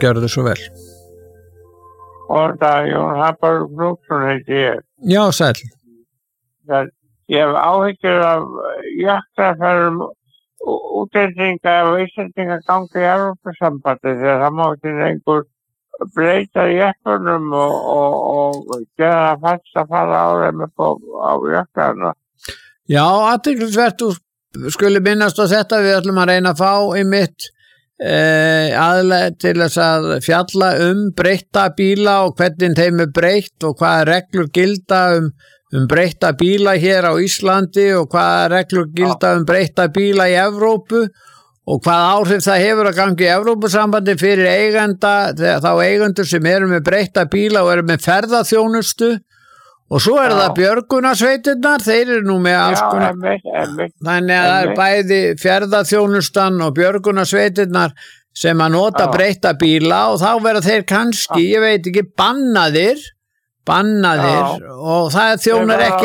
gjörðu svo vel. Og það Jón Hapar Knútsson heiti ég. Já, sæll. Ég hef áhyggjur af jaktraferðum útlendinga og Íslendinga gangi í Evrópusambandið þegar það má ekki lengur breyta jeppunum og gera það fast að fara á þeim upp á jöklarna. Já, athyglisvert þú skuli minnast á þetta, við ætlum að reyna að fá einmitt aðlega til þess að fjalla breytta bíla og hvernig þeim breytt og hvaða reglur gilda breytta bíla hér á Íslandi og hvaða reglur gilda breytta bíla í Evrópu og hvaða áhrif það hefur að gangi í Evrópusambandi fyrir eigenda, þá eigendur sem eru með breytta bíla og eru með ferðaþjónustu og svo það björgunarsveitirnar, þeir eru nú með alls konar, þannig að það bæði ferðaþjónustan og björgunarsveitirnar sem að nota breytta bíla og þá verða þeir kannski, ég veit ekki, bannaðir og það þjónar ekki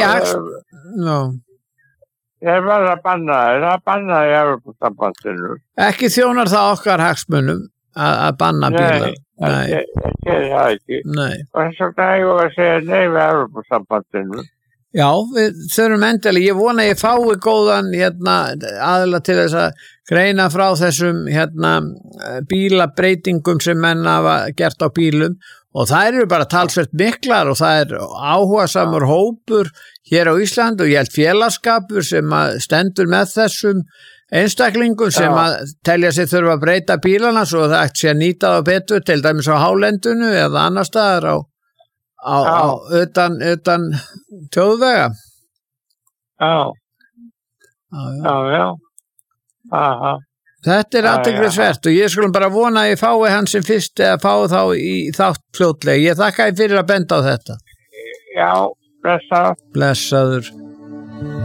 Þeir verða bannaðir, það bannaði í Evrópusambandinu. Ekki þjónar það okkar hagsmunum að banna bíla. Nei, það ekki. Nei. Og þess vegna eigum við að segja nei við Evrópusambandinu. Já, við þurfum endilega, ég vona ég fái góðan aðila til þess að greina frá þessum bílabreytingum sem menn hafa gert á bílum og það eru bara talsvert miklar og það áhugasamur hópur hér á Ísland og ég held félagskapur sem að stendur með þessum einstaklingum sem að telja sig þurfa að breyta bílana svo það ætti að nýta það betur til dæmis á hálendinu eða annar staðar utan þjóðvega. Já. Aha. Þetta athyglisvert og ég skulum bara vona að ég fái hann sem fyrst eða fái þá í þátt fljótlega. Ég þakka þér fyrir að benda á þetta. Já, blessaður. Blessaður.